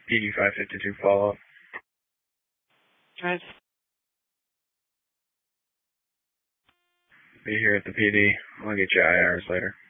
PD 552 follow-up. Right. Be here at the PD. I'll get you IRs later.